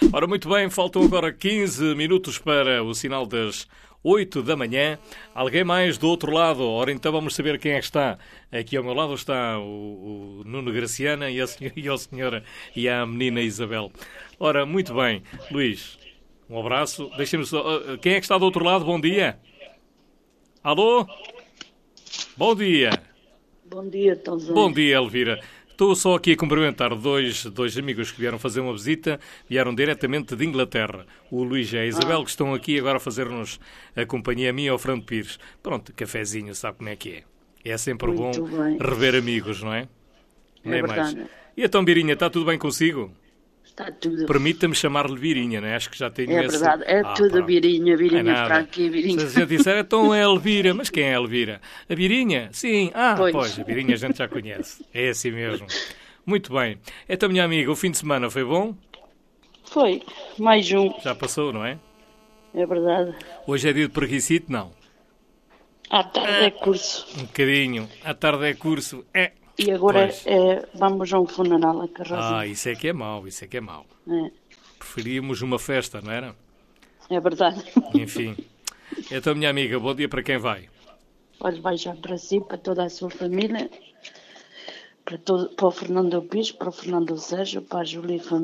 Ora, muito bem, faltam agora 15 minutos para o sinal das 8 da manhã. Alguém mais do outro lado? Ora, então vamos saber quem é que está. Aqui ao meu lado está o Nuno Graciana e a senhora e a menina Isabel. Ora, muito bem. Luís, um abraço. Deixem-me só... Quem é que está do outro lado? Bom dia. Alô? Bom dia. Bom dia, Tãozinho. Bom dia, Elvira. Estou só aqui a cumprimentar dois amigos que vieram fazer uma visita, vieram diretamente de Inglaterra. O Luís e a Isabel, que estão aqui agora a fazer-nos a companhia a mim e ao Fernando Pires. Pronto, cafezinho, sabe como é que é? É sempre bom rever amigos, não é? É verdade. Mais. E então, Birinha, está tudo bem consigo? Está tudo. Permita-me chamar-lhe Virinha, não é? Acho que já tenho esse... É verdade, é tudo pronto. Virinha para aqui, Virinha. Se a gente disser, então é a Elvira. Mas quem é a Elvira? A Virinha? Sim. Pois, a Virinha a gente já conhece. É assim mesmo. Muito bem. Então, minha amiga, o fim de semana foi bom? Foi, mais um. Já passou, não é? É verdade. Hoje é dia de preguicito? Não. À tarde é curso. Um bocadinho. À tarde é curso? É. E agora vamos a um funeral a Carrozinha. Isso é que é mau, isso é que é mau. É. Preferíamos uma festa, não era? É verdade. Enfim. Então, minha amiga, bom dia para quem vai? Olha, vai já para si, para toda a sua família, para o Fernando Pires, para o Fernando Sérgio, para a Júlia e família.